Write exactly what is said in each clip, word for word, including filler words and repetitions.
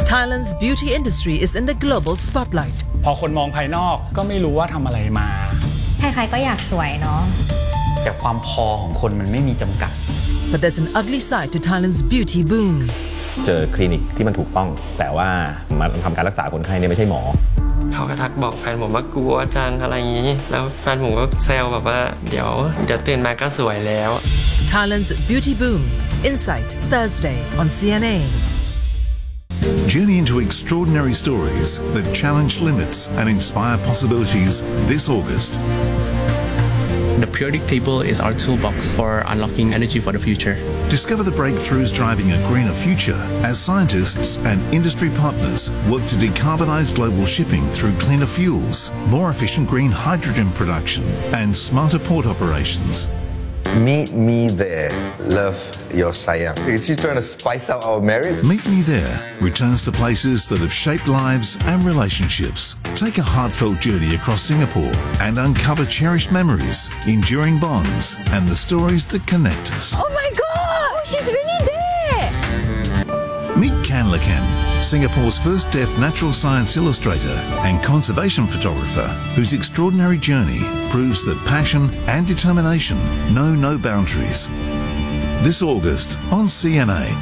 Thailand's beauty industry is in the global spotlight. พอคนมองภายนอกก็ไม่รู้ว่าทำอะไรมาใครๆก็อยากสวยเนาะแต่ความพอของคนมันไม่มีจำกัด But there's an ugly side to Thailand's beauty boom. เจอคลินิกที่มันถูกต้องแต่ว่ามาทำการรักษาคนไข้เนี่ยไม่ใช่หมอเขาก็ทักบอกแฟนผมว่ากลัวจังอะไรอย่างนี้แล้วแฟนผมก็แซวแบบว่าเดี๋ยวเดี๋ยวตื่นมาก็สวยแล้ว Thailand's beauty boom. Insight Thursday on C N A. Journey into extraordinary stories that challenge limits and inspire possibilities this August. The periodic table is our toolbox for unlocking energy for the future. Discover the breakthroughs driving a greener future as scientists and industry partners work to decarbonize global shipping through cleaner fuels, more efficient green hydrogen production, and smarter port operations. Meet me there. Love your sayang. She's trying to spice up our marriage. Meet Me There returns to places that have shaped lives and relationships. Take a heartfelt journey across Singapore and uncover cherished memories, enduring bonds, and the stories that connect us. Oh my god! Oh, she's really there! Meet Kan Lakan, Singapore's first deaf natural science illustrator and conservation photographer, whose extraordinary journey proves that passion and determination know no boundaries. This August on C N A.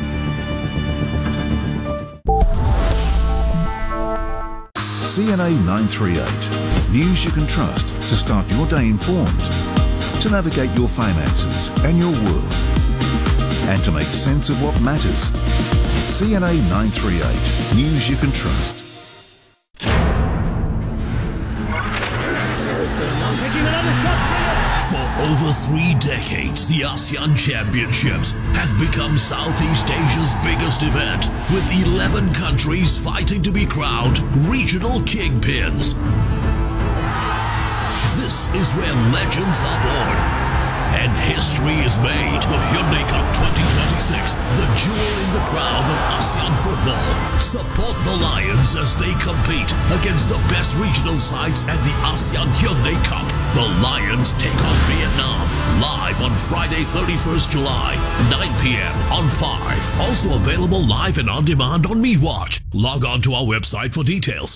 C N A nine thirty-eight. News you can trust to start your day informed, to navigate your finances and your world, and to make sense of what matters. C N A nine thirty-eight. News you can trust. For over three decades, the ASEAN Championships have become Southeast Asia's biggest event, with eleven countries fighting to be crowned regional kingpins. This is where legends are born and history is made. The Hyundai Cup twenty twenty-six, the jewel in the crown of ASEAN football. Support the Lions as they compete against the best regional sides at the ASEAN Hyundai Cup. The Lions take on Vietnam live on Friday, thirty-first July, nine p m on five. Also available live and on demand on MeWatch. Log on to our website for details.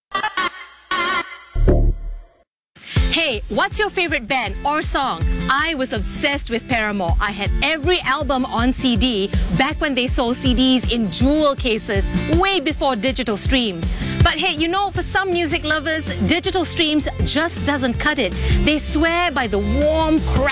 Hey, what's your favorite band or song? I was obsessed with Paramore. I had every album on C D back when they sold C Ds in jewel cases, way before digital streams. But hey, you know, for some music lovers, digital streams just doesn't cut it. They swear by the warm,